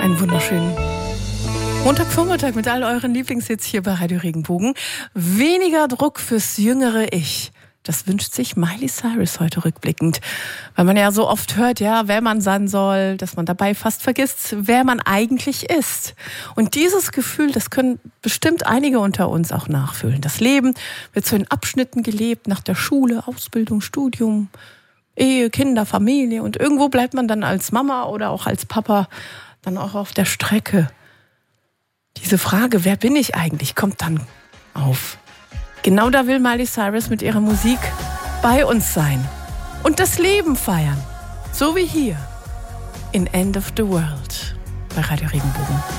Einen wunderschönen Montagvormittag mit all euren Lieblingshits hier bei Radio Regenbogen. Weniger Druck fürs jüngere Ich. Das wünscht sich Miley Cyrus heute rückblickend. Weil man ja so oft hört, ja, wer man sein soll, dass man dabei fast vergisst, wer man eigentlich ist. Und dieses Gefühl, das können bestimmt einige unter uns auch nachfühlen. Das Leben wird so in Abschnitten gelebt, nach der Schule, Ausbildung, Studium, Ehe, Kinder, Familie. Und irgendwo bleibt man dann als Mama oder auch als Papa dann auch auf der Strecke. Diese Frage, wer bin ich eigentlich, kommt dann auf. Genau da will Miley Cyrus mit ihrer Musik bei uns sein und das Leben feiern. So wie hier in End of the World bei Radio Regenbogen.